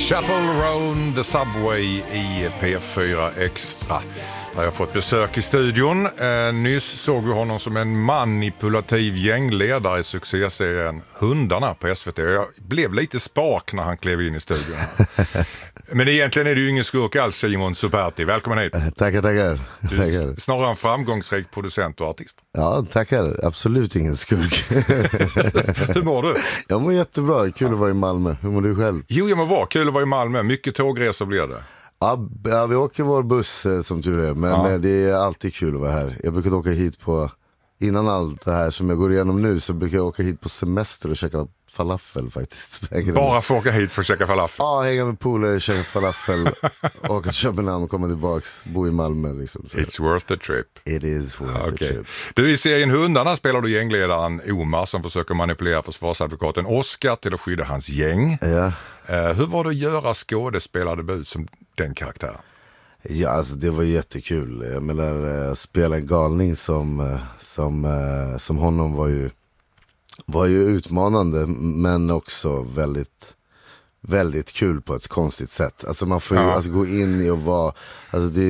Chapel Roan the Subway i P4 Extra. Där jag fått besök i studion. Nyss såg vi honom som en manipulativ gängledare i succéserien Hundarna på SVT. Jag blev lite spak när han klev in i studion. Men egentligen är det ju ingen skurk alls, Simon Superti. Välkommen hit. Tackar. Du är snarare en framgångsrik producent och artist. Ja, tackar. Absolut ingen skurk. Hur mår du? Jag mår jättebra. Kul att vara i Malmö. Hur mår du själv? Jo, jag mår bra. Kul att vara i Malmö. Mycket tågresor blir det. Ja, vi åker vår buss som tur är. Men det är alltid kul att vara här. Jag brukar åka hit innan allt det här som jag går igenom nu, så brukar jag åka hit på semester och käka falafel faktiskt. Bara få åka hit för att käka falafel? Ja, hänga med polare, käka falafel, åka till Köpenhamn och komma tillbaks, bo i Malmö liksom. Så. It's worth the trip. It is worth the trip. Du, i serien Hundarna spelar du gängledaren Omar som försöker manipulera försvarsadvokaten Oscar till att skydda hans gäng. Ja. Hur var det att göra skådespelardebut som den karaktären? Ja, alltså det var jättekul. Jag menar, spela en galning som honom var ju utmanande, men också väldigt, väldigt kul på ett konstigt sätt. Alltså man får ju gå in i och vara, alltså det